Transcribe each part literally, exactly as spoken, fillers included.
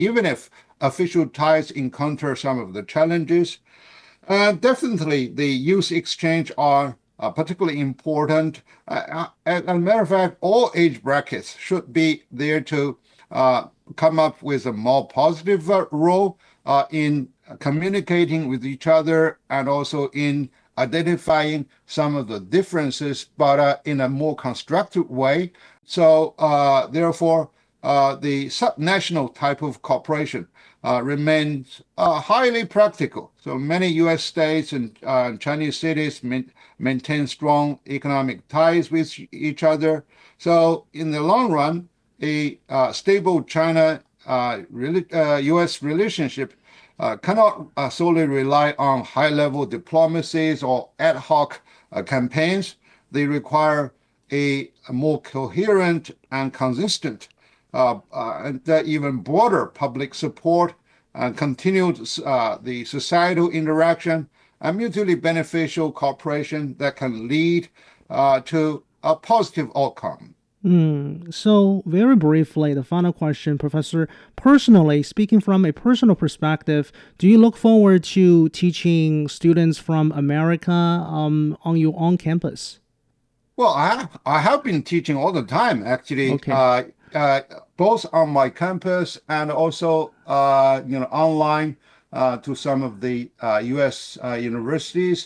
even if official ties encounter some of the challenges. Uh, definitely, the youth exchange are uh, particularly important. Uh, as a matter of fact, all age brackets should be there to uh, come up with a more positive uh, role uh, in communicating with each other and also in identifying some of the differences, but uh, in a more constructive way. So, uh, therefore, uh, the subnational type of cooperation uh, remains uh, highly practical. So many U S states and uh, Chinese cities main, maintain strong economic ties with each other. So in the long run, a uh, stable China uh, uh, U S relationship uh, cannot uh, solely rely on high-level diplomacies or ad hoc uh, campaigns. They require a, a more coherent and consistent Uh, uh, and uh, even broader public support and continued uh, the societal interaction and mutually beneficial cooperation that can lead uh, to a positive outcome. Mm, so, very briefly, the final question, Professor. Personally, speaking from a personal perspective, do you look forward to teaching students from America um, on your own campus? Well, I have, I have been teaching all the time, actually. Okay. Uh, uh, both on my campus and also uh, you know online uh, to some of the uh, U S uh, universities.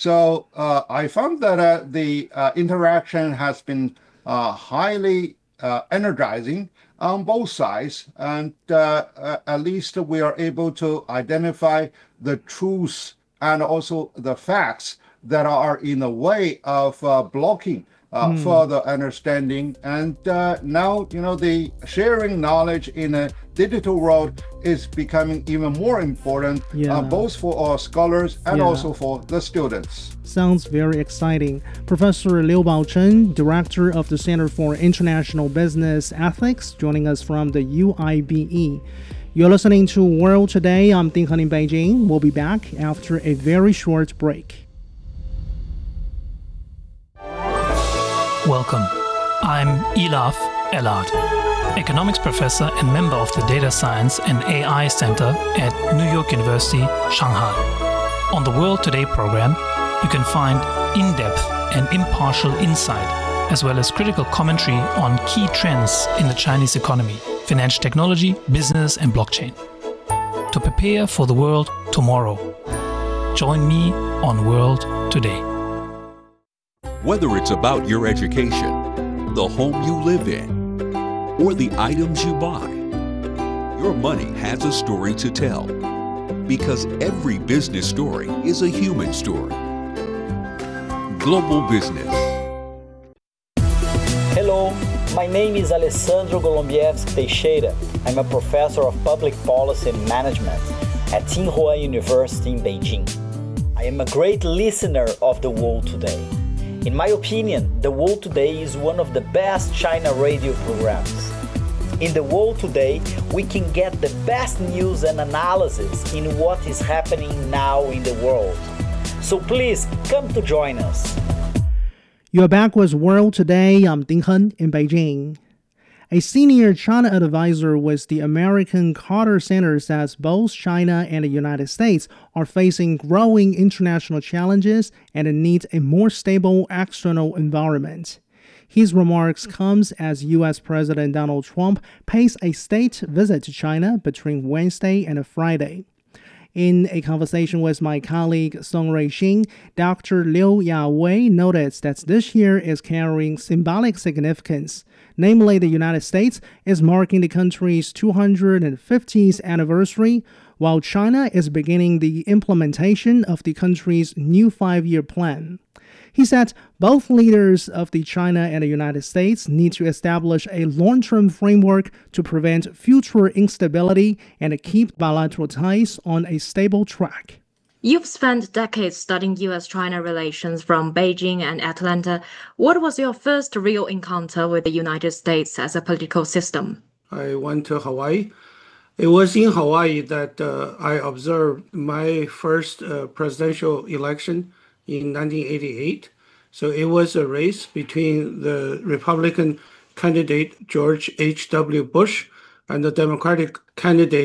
So uh, I found that uh, the uh, interaction has been uh, highly uh, energizing on both sides, and uh, uh, at least we are able to identify the truths and also the facts that are in the way of uh, blocking uh, Mm. further understanding. And uh, now, you know, the sharing knowledge in a digital world is becoming even more important, Yeah. uh, both for our scholars and Yeah. also for the students. Sounds very exciting. Professor Liu Baochen, Director of the Center for International Business Ethics, joining us from the U I B E. You're listening to World Today. I'm Ding Hen in Beijing. We'll be back after a very short break. Welcome. I'm Elaf Elad, economics professor and member of the Data Science and A I Center at New York University, Shanghai. On the World Today program, you can find in-depth and impartial insight, as well as critical commentary on key trends in the Chinese economy, financial technology, business, and blockchain. To prepare for the world tomorrow, join me on World Today. Whether it's about your education, the home you live in, or the items you buy, your money has a story to tell. Because every business story is a human story. Global Business. Hello, my name is Alessandro Golombieski Teixeira. I'm a professor of public policy and management at Tsinghua University in Beijing. I am a great listener of The World Today. In my opinion, The World Today is one of the best China radio programs. In The World Today, we can get the best news and analysis in what is happening now in the world. So please, come to join us. You're back with World Today. I'm Ding Hen in Beijing. A senior China advisor with the American Carter Center says both China and the United States are facing growing international challenges and need a more stable external environment. His remarks comes as U S President Donald Trump pays a state visit to China between Wednesday and Friday. In a conversation with my colleague Song Ruixing, Doctor Liu Yawei noted that this year is carrying symbolic significance. Namely, the United States is marking the country's two hundred fiftieth anniversary, while China is beginning the implementation of the country's new five-year plan. He said both leaders of the China and the United States need to establish a long-term framework to prevent future instability and keep bilateral ties on a stable track. You've spent decades studying U S China relations from Beijing and Atlanta. What was your first real encounter with the United States as a political system? I went to Hawaii. It was in Hawaii that uh, I observed my first uh, presidential election in nineteen eighty-eight. So it was a race between the Republican candidate George H W Bush and the Democratic candidate